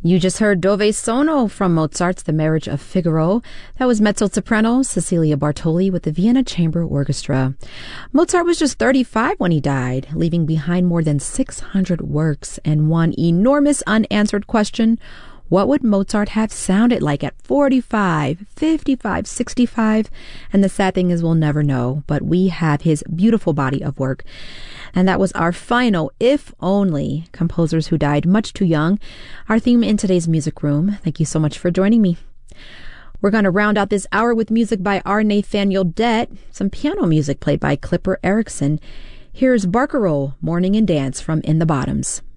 You just heard Dove Sono from Mozart's The Marriage of Figaro. That was mezzo-soprano Cecilia Bartoli with the Vienna Chamber Orchestra. Mozart was just 35 when he died, leaving behind more than 600 works and one enormous unanswered question: what would Mozart have sounded like at 45, 55, 65? And the sad thing is we'll never know, but we have his beautiful body of work. And that was our final, if only, composers who died much too young, our theme in today's Music Room. Thank you so much for joining me. We're going to round out this hour with music by R. Nathaniel Dett, some piano music played by Clipper Erickson. Here's Barcarolle, Morning and Dance from In the Bottoms.